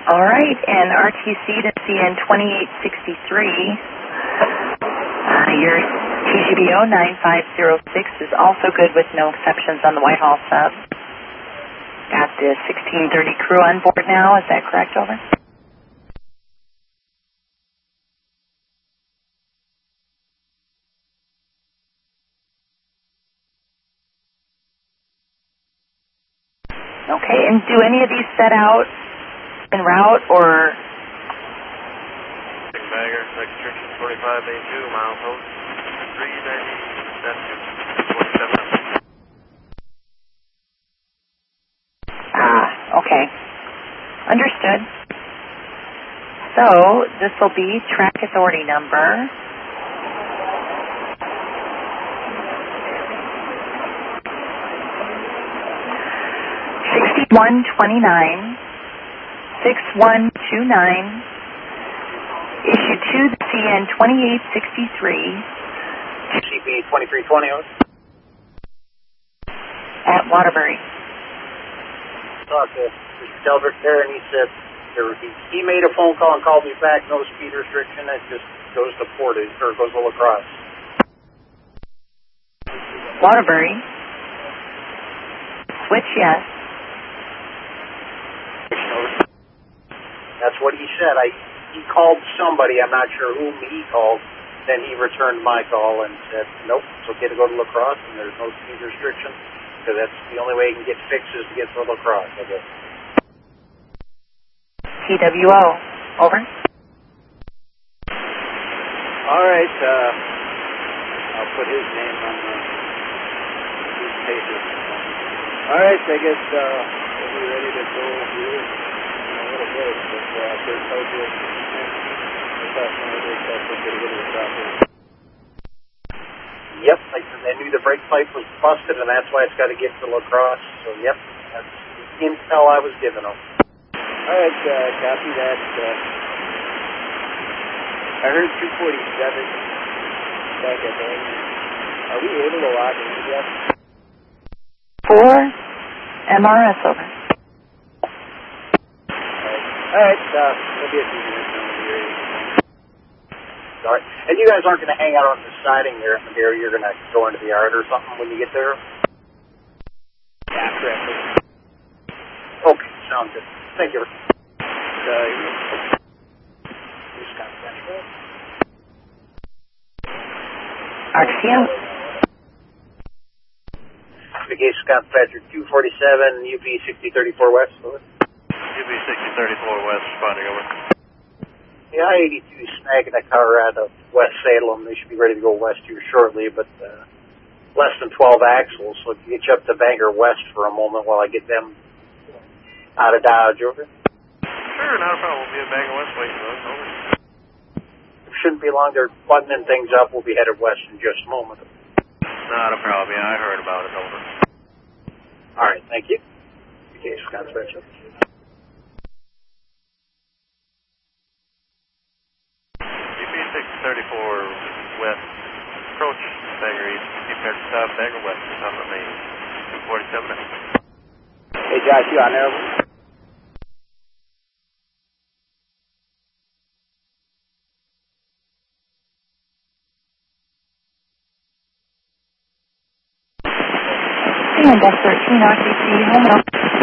All right, and RTC to CN 2863. Your TGBO 9506 is also good with no exceptions on the Whitehall sub. Got the 1630 crew on board now, is that correct, over? Okay, and do any of these set out en route or? Bagger, Section 45A2, milepost 390, 47. Okay. Understood. So, this will be track authority number. $6129-6129, issued to the CN 2863. CP 2320. At Waterbury. Talked to Mr. Delbert there, and he said he made a phone call and called me back. No speed restriction. It just goes to Portage or goes to La Crosse. Waterbury. Switch yes. That's what he said. He called somebody. I'm not sure whom he called. Then he returned my call and said, nope, it's okay to go to La Crosse, and there's no speed restriction. Because that's the only way you can get fixed is to get to La Crosse, I guess. TWO, over. All right, I'll put his name on the piece of paper. All right, I guess we'll be ready to go here in a little bit, but after I told you, I thought one of those guys was going to get to the property. Yep, I knew the brake pipe was busted, and that's why it's got to get to La Crosse. So, yep, that's the intel I was giving them. All right, copy that. I heard 247 back at home. Are we able to log in yet? 4 MRS, over. All right, it'll be a few minutes now. We'll be ready. All right. And you guys aren't going to hang out on the siding there in the area. You're going to go into the yard or something when you get there? Yeah, correct. Okay, sounds good. Thank you. RTCO. Gate Scott Patrick 247, UP 6034 West. Over. UP 6034 West, responding over. The I-82 is snagging a car out of West Salem. They should be ready to go west here shortly, but less than 12 axles. So if you get you up to Bangor West for a moment while I get them out of Dodge, over. Sure, not a problem. We'll be at Bangor West waiting for us, over. It shouldn't be long. They're buttoning things up. We'll be headed west in just a moment. Not a problem. Yeah, I heard about it, over. All right, thank you. Okay, Scott Spencer. UP 634 West, approach Bangor East, keep heading south, Bangor West, on the main 247. Hey, Josh, you on there?